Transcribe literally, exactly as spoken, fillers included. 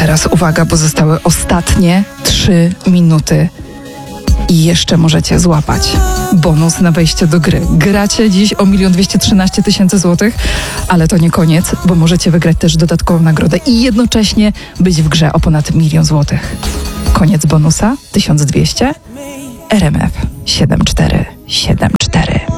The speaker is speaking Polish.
teraz uwaga, bo zostały ostatnie trzy minuty i jeszcze możecie złapać bonus na wejście do gry. Gracie dziś o milion dwieście trzynaście tysięcy złotych, ale to nie koniec, bo możecie wygrać też dodatkową nagrodę i jednocześnie być w grze o ponad milion złotych. Koniec bonusa tysiąc dwieście, R M F siedem cztery siedem cztery.